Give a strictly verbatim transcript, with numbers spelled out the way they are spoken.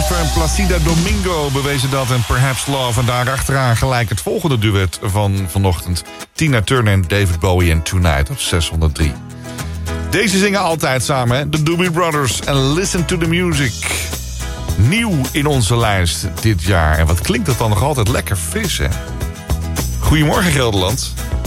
van Placida Domingo bewezen dat en Perhaps Love. En daarachteraan gelijk het volgende duet van vanochtend. Tina Turner en David Bowie en Tonight op zeshonderddrie. Deze zingen altijd samen, hè? De Doobie Brothers en Listen to the Music. Nieuw in onze lijst dit jaar. En wat klinkt dat dan nog altijd lekker fris, hè? Goedemorgen, Gelderland.